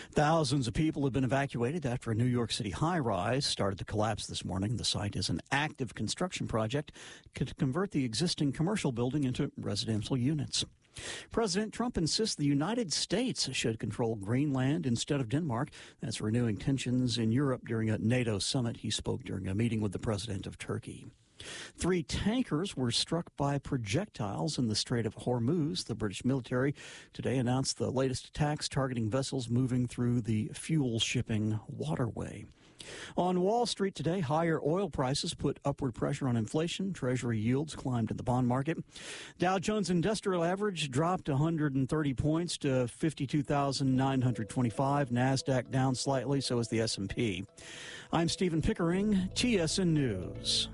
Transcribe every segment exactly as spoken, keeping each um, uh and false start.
Thousands of people have been evacuated after a New York City high-rise started to collapse this morning. The site is an active construction project to convert the existing commercial building into residential units. President Trump insists the United States should control Greenland instead of Denmark. That's renewing tensions in Europe during a NATO summit. He spoke during a meeting with the president of Turkey. Three tankers were struck by projectiles in the Strait of Hormuz. The British military today announced the latest attacks targeting vessels moving through the fuel shipping waterway. On Wall Street today, higher oil prices put upward pressure on inflation. Treasury yields climbed in the bond market. Dow Jones Industrial Average dropped one hundred thirty points to fifty-two thousand nine hundred twenty-five. NASDAQ down slightly, so is the S and P. I'm Stephen Pickering, T S N News.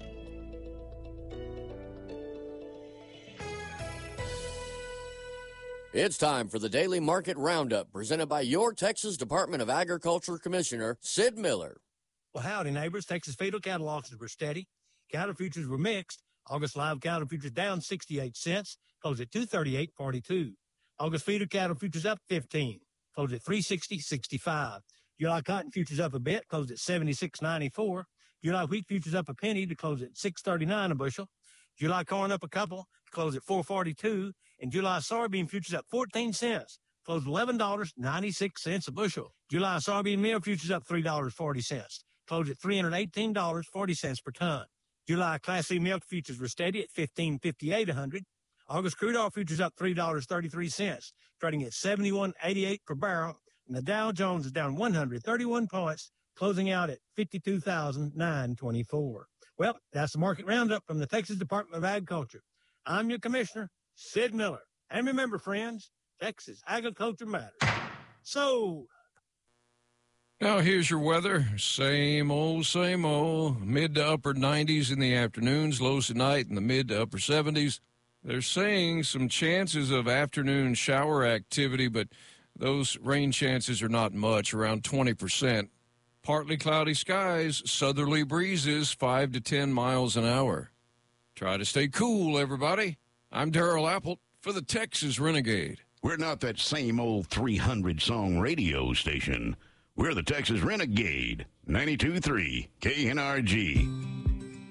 It's time for the Daily Market Roundup, presented by your Texas Department of Agriculture Commissioner, Sid Miller. Well, howdy, neighbors. Texas fetal cattle auctions were steady. Cattle futures were mixed. August live cattle futures down sixty-eight cents, closed at two thirty-eight forty-two. August feeder cattle futures up fifteen, closed at three sixty sixty-five. July cotton futures up a bit, closed at seventy-six ninety-four. July wheat futures up a penny to close at six thirty-nine a bushel. July corn up a couple to close at four forty-two. And July soybean futures up fourteen cents, closed eleven dollars and ninety-six cents a bushel. July soybean meal futures up three dollars and forty cents, closed at three hundred eighteen dollars and forty cents per ton. July Class C milk futures were steady at fifteen fifty-eight a hundred. August crude oil futures up three dollars and thirty-three cents, trading at seventy-one eighty-eight per barrel. And the Dow Jones is down one hundred thirty-one points, closing out at fifty-two thousand nine hundred twenty-four. Well, that's the market roundup from the Texas Department of Agriculture. I'm your commissioner, Sid Miller. And remember, friends, Texas agriculture matters. So, now here's your weather. Same old, same old. Mid to upper nineties in the afternoons, lows at night in the mid to upper seventies. They're saying some chances of afternoon shower activity, but those rain chances are not much, around twenty percent. Partly cloudy skies, southerly breezes, five to ten miles an hour. Try to stay cool, everybody. I'm Darrell Apple for the Texas Renegade. We're not that same old three hundred song radio station. We're the Texas Renegade, ninety-two point three K N R G.